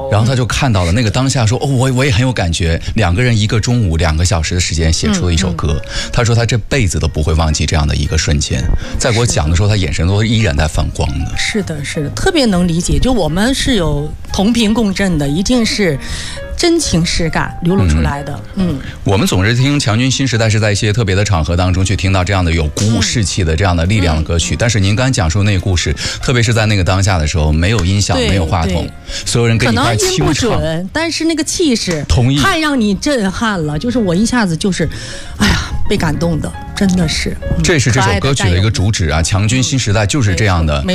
然后他就看到了那个当下说，我也很有感觉。2个人1个中午2个小时的时间写出了一首歌。他说他这辈子都不会忘记这样的一个瞬间。在给我讲的时候，他眼神都依然在放光的。 是的，是的，特别能理解。就我们是有同频共振的，一定是真情实感流露出来的。 我们总是听强军新时代是在一些特别的场合当中去听到这样的有鼓舞士气的这样的力量的歌曲，但是您刚才讲述那个故事，特别是在那个当下的时候，没有音响，没有话筒，所有人跟你一块清唱， 可能音不准，但是那个气势太让你震撼了，就是我一下子就是，哎呀，被感动的，真的是。 这是这首歌曲的一个主旨啊，强军新时代就是这样的。